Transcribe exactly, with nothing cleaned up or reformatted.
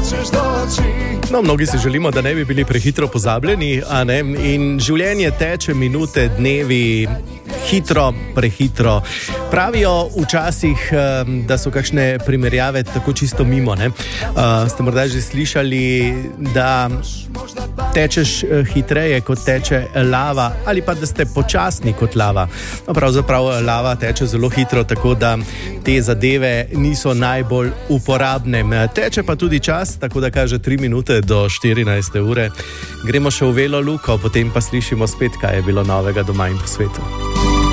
No, mnogi si želimo, da ne bi bili prehitro pozabljeni, a ne? In življenje teče, minute, dnevi, hitro, prehitro. Pravijo včasih, da so kakšne primerjave tako čisto mimo, ne? Ste morda že slišali, da tečeš hitreje, kot teče lava, ali pa da ste počasni kot lava. No, pravzaprav lava teče zelo hitro, tako da te zadeve niso najbolj uporabne. Teče pa tudi čas, tako da kaže tri minute do štirinajste ure. Gremo še v Velo Luko, potem pa slišimo spet, kaj je bilo novega doma in po svetu.